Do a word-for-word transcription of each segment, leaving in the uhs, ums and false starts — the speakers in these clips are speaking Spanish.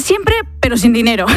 siempre, pero sin dinero.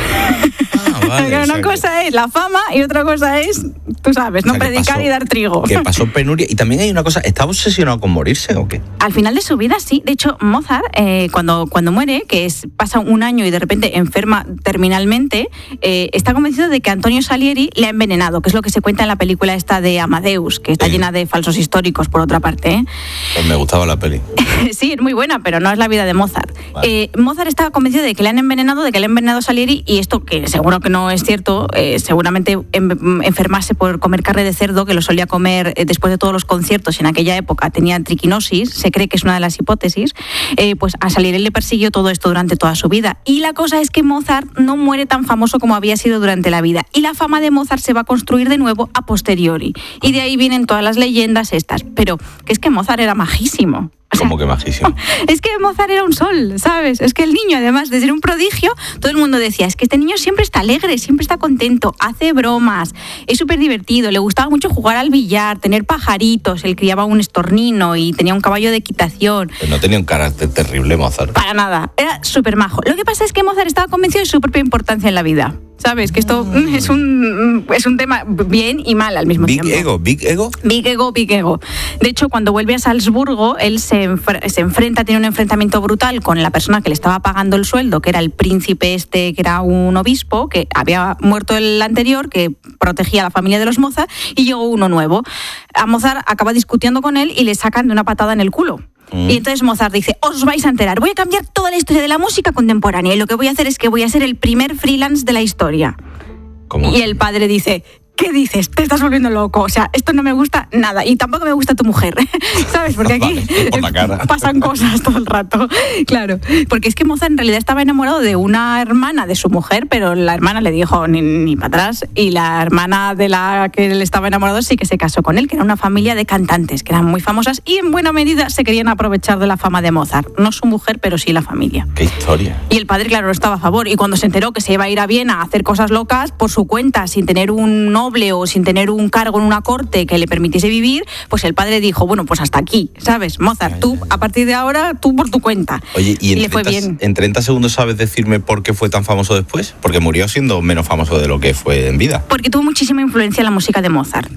Ah, vale, una o sea cosa que... es la fama y otra cosa es, tú sabes, no o sea, predicar pasó, y dar trigo. Que pasó penuria. Y también hay una cosa, ¿estaba obsesionado con morirse o qué? Al final de su vida, sí. De hecho, Mozart, eh, cuando, cuando muere, que es pasa un año y de repente enferma terminalmente, eh, está convencido de que Antonio Salieri le ha envenenado, que es lo que se cuenta en la película esta de Amadeus, que está sí. llena de falsos históricos, por otra parte. ¿eh? Pues me gustaba la peli. Sí, es muy buena, pero no es la vida de Mozart. Vale. Eh, Mozart estaba convencido de que le han envenenado, de que le han envenenado a Salieri, y esto, que seguro que no es cierto, eh, seguramente en, enfermarse por comer carne de cerdo, que lo solía comer eh, después de todos los conciertos, y en aquella época tenía triquinosis, se cree que es una de las hipótesis, eh, pues a Salieri le persiguió todo esto durante toda su vida. Y la cosa es que Mozart no muere tan famoso como había sido durante la vida, y la fama de Mozart se va a construir de nuevo a posteriori, y de ahí vienen todas las leyendas estas, pero que es que Mozart era majísimo. O sea, ¿cómo que majísimo? Es que Mozart era un sol, ¿sabes? Es que el niño, además de ser un prodigio, todo el mundo decía, es que este niño siempre está alegre, siempre está contento, hace bromas, es súper divertido, le gustaba mucho jugar al billar, tener pajaritos, él criaba un estornino y tenía un caballo de equitación. Pues no tenía un carácter terrible, Mozart. Para nada, era súper majo. Lo que pasa es que Mozart estaba convencido de su propia importancia en la vida. ¿Sabes? Que esto mm. es un es un tema bien y mal al mismo big tiempo. Big ego, big ego. Big ego, big ego. De hecho, cuando vuelve a Salzburgo, él se, enfre- se enfrenta, tiene un enfrentamiento brutal con la persona que le estaba pagando el sueldo, que era el príncipe este, que era un obispo, que había muerto el anterior, que protegía a la familia de los Mozart, y llegó uno nuevo. A Mozart acaba discutiendo con él y le sacan de una patada en el culo. Y entonces Mozart dice, os vais a enterar, voy a cambiar toda la historia de la música contemporánea y lo que voy a hacer es que voy a ser el primer freelance de la historia. ¿Cómo? Y el padre dice, ¿qué dices? Te estás volviendo loco. O sea, esto no me gusta nada. Y tampoco me gusta tu mujer. ¿Sabes? Porque aquí vale, pasan cosas todo el rato. Claro. Porque es que Mozart en realidad estaba enamorado de una hermana de su mujer, pero la hermana le dijo ni, ni para atrás. Y la hermana de la que él estaba enamorado sí que se casó con él, que era una familia de cantantes, que eran muy famosas y en buena medida se querían aprovechar de la fama de Mozart. No su mujer, pero sí la familia. ¡Qué historia! Y el padre, claro, no estaba a favor. Y cuando se enteró que se iba a ir a Viena a hacer cosas locas por su cuenta, sin tener un noble o sin tener un cargo en una corte que le permitiese vivir, pues el padre dijo, bueno, pues hasta aquí, ¿sabes? Mozart, ay, tú, ay, ay. a partir de ahora, tú por tu cuenta. Oye, ¿y, en, y le treinta, fue bien. en treinta segundos sabes decirme por qué fue tan famoso después? Porque murió siendo menos famoso de lo que fue en vida. Porque tuvo muchísima influencia en la música de Mozart.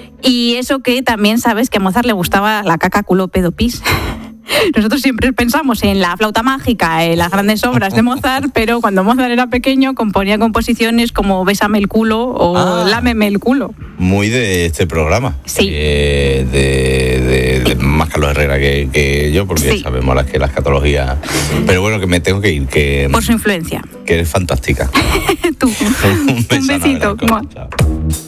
Y eso que también sabes que a Mozart le gustaba la caca, culo, pedo, pis. Nosotros siempre pensamos en la flauta mágica, en las grandes obras de Mozart, pero cuando Mozart era pequeño componía composiciones como Bésame el culo o ah, Lámeme el culo. Muy de este programa. Sí. Eh, de, de, de más Carlos Herrera que, que yo, porque sí. sabemos las que las catologías. Pero bueno, que me tengo que ir. Que, por su influencia. Que eres fantástica. Tú. Un, beso, Un besito. Chao.